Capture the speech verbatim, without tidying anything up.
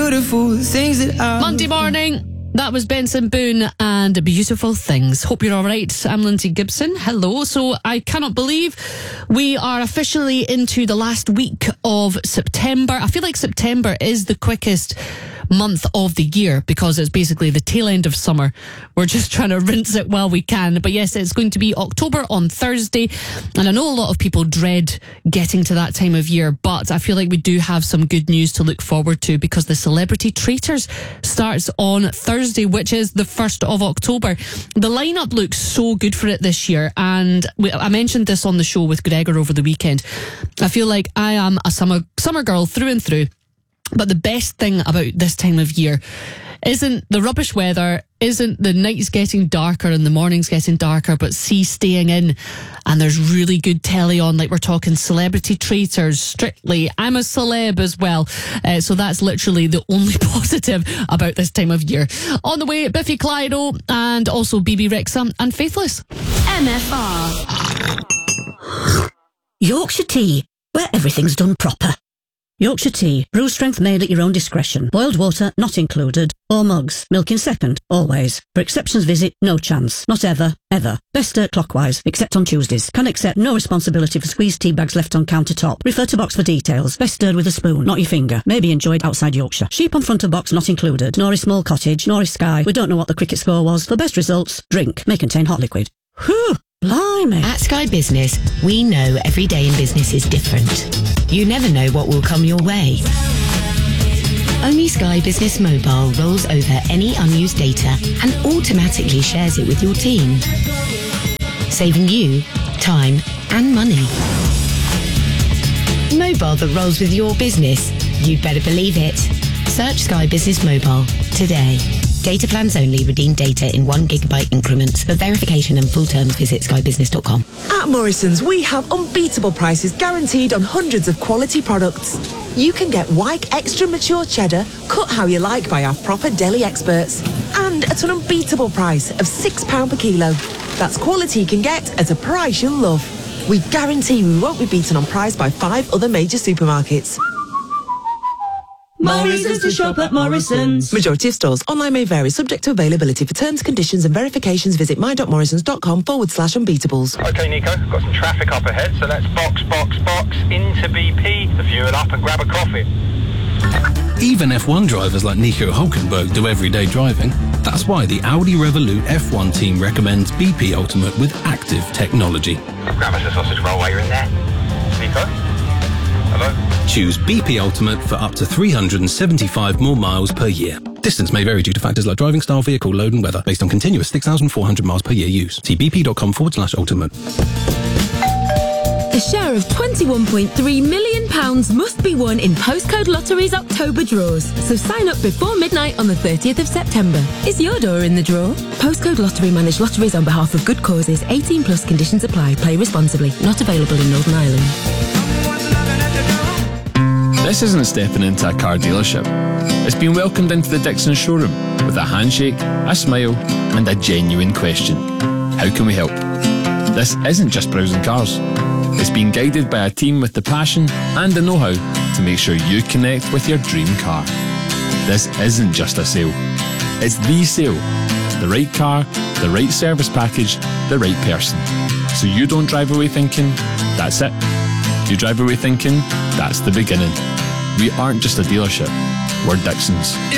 beautiful things that I... Monday morning. That was Benson Boone and Beautiful Things. Hope you're all right. I'm Lindsay Gibson. Hello. So I cannot believe we are officially into the last week of September. I feel like September is the quickest month of the year because it's basically the tail end of summer. We're just trying to rinse it while we can. But yes, it's going to be October on Thursday. And I know a lot of people dread getting to that time of year, but I feel like we do have some good news to look forward to because the Celebrity Traitors starts on Thursday, which is the first of October. The lineup looks so good for it this year. And we, I mentioned this on the show with Gregor over the weekend. I feel like I am a summer, summer girl through and through. But the best thing about this time of year isn't the rubbish weather, isn't the nights getting darker and the mornings getting darker, but see staying in. And there's really good telly on, like we're talking Celebrity Traitors, Strictly. I'm a celeb as well. Uh, so that's literally the only positive about this time of year. On the way, Biffy Clyro and also B B Rexa and Faithless. M F R. Yorkshire tea, where everything's done proper. Yorkshire tea, brew strength made at your own discretion. Boiled water not included. Or mugs, milk in second, always. For exceptions visit, no chance. Not ever, ever. Best stir clockwise, except on Tuesdays. Can accept no responsibility for squeezed tea bags left on countertop. Refer to box for details. Best stirred with a spoon, not your finger. May be enjoyed outside Yorkshire. Sheep on front of box not included. Nor is small cottage, nor is Sky. We don't know what the cricket score was. For best results, drink. May contain hot liquid. Whew, blimey. At Sky Business, we know every day in business is different. You never know what will come your way. Only Sky Business Mobile rolls over any unused data and automatically shares it with your team, saving you time and money. Mobile that rolls with your business. You'd better believe it. Search Sky Business Mobile today. Data plans only. Redeem data in one gigabyte increments. For verification and full terms, visit sky business dot com. At Morrison's, we have unbeatable prices guaranteed on hundreds of quality products. You can get Wyke Extra Mature Cheddar, cut how you like by our proper deli experts. And at an unbeatable price of six pounds per kilo. That's quality you can get at a price you'll love. We guarantee we won't be beaten on price by five other major supermarkets. Morrison's to shop at Morrison's. Majority of stores. Online may vary, subject to availability. For terms, conditions and verifications, visit my.morrisons.com forward slash unbeatables. OK, Nico, got some traffic up ahead, so let's box, box, box into B P, to fuel up and grab a coffee. Even F one drivers like Nico Hulkenberg do everyday driving. That's why the Audi Revolut F one team recommends B P Ultimate with active technology. Grab us a sausage roll while you're in there. Nico? Hello? Choose B P Ultimate for up to three hundred seventy-five more miles per year. Distance may vary due to factors like driving style, vehicle load and weather, based on continuous six thousand four hundred miles per year use. See bp.com forward slash ultimate. A share of twenty-one point three million pounds must be won in Postcode Lottery's October draws. So sign up before midnight on the thirtieth of September. Is your door in the draw? Postcode Lottery manage lotteries on behalf of good causes. eighteen plus conditions apply. Play responsibly. Not available in Northern Ireland. This isn't stepping into a car dealership. It's been welcomed into the Dixon showroom with a handshake, a smile and a genuine question. How can we help? This isn't just browsing cars. It's being guided by a team with the passion and the know-how to make sure you connect with your dream car. This isn't just a sale. It's the sale. The right car, the right service package, the right person. So you don't drive away thinking, that's it. You drive away thinking, that's the beginning. We aren't just a dealership, we're Dixons.